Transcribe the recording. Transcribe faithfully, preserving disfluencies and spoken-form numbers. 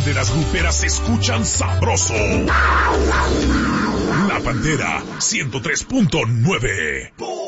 banderas gruperas se escuchan sabroso. La Pantera ciento tres punto nueve.